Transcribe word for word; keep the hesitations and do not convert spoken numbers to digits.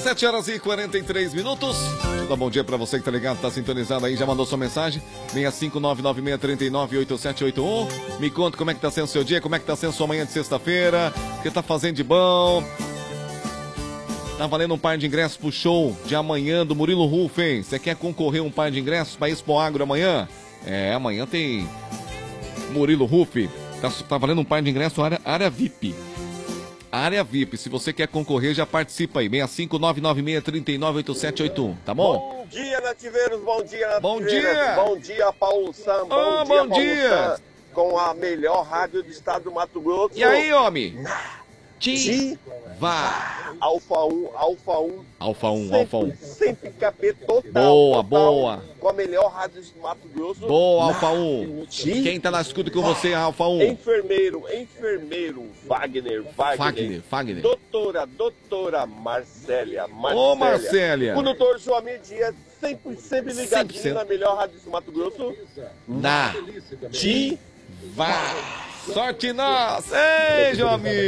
sete horas e quarenta e três minutos. Dá bom dia pra você que tá ligado, tá sintonizado aí, já mandou sua mensagem. seis cinco nove nove seis três nove oito sete oito um. Me conta como é que tá sendo o seu dia, como é que tá sendo sua manhã de sexta-feira, o que tá fazendo de bom. Tá valendo um par de ingressos pro show de amanhã do Murilo Ruf, hein? Você quer concorrer um par de ingressos pra Expo Agro amanhã? É, amanhã tem Murilo Ruf. Tá, tá valendo um par de ingressos área, área V I P. Área V I P, se você quer concorrer, já participa aí. seis cinco nove nove seis três nove oito sete oito um, tá bom? Bom dia, nativeiros, bom dia, nativeiros. Bom dia! Bom dia, Paulo Sam. Bom Ah, dia, bom Paulo dia. Sam, com a melhor rádio do estado do Mato Grosso. E aí, homem? Ti, Vá! Alfa um, Alfa um. Alfa um, Sempre, Alfa um. Sempre capê total. Boa, total, boa. Com a melhor rádio do Mato Grosso. Boa, Alfa um. Ti, Quem tá na escuta com você, Alfa um? Enfermeiro, enfermeiro, Wagner, Wagner. Fagner, Fagner. Doutora, doutora Marcélia, Marcélia. Ô, Marcélia. Condutor Joamir Dias, sempre, sempre ligadinho cem por cento. na melhor rádio do Mato Grosso. Na. Ti. Vá! Sorte nossa! Ei, meu amigo!